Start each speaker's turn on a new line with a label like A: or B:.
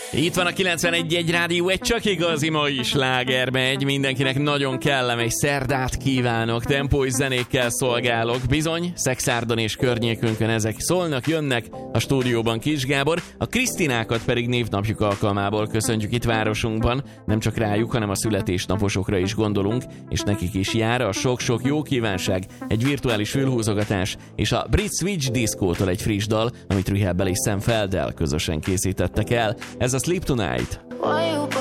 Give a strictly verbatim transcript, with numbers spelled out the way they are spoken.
A: Itt van a kilencvenegy egy rádió, egy csak igazi mai sláger megy. Mindenkinek nagyon kellemes szerdát kívánok, tempós zenékkel szolgálok. Bizony, Szekszárdan és környékünkön ezek szólnak, jönnek. A stúdióban Kis Gábor, a Krisztinákat pedig névnapjuk alkalmából köszöntjük itt városunkban. Nem csak rájuk, hanem a születésnaposokra is gondolunk, és nekik is jár a sok-sok jó kívánság, egy virtuális fülhúzogatás, és a Brit Switch Disco-tól egy friss dal, amit Rehab és Sam Felddel közösen készítettek el. Ez a Sleep Tonight.
B: Why you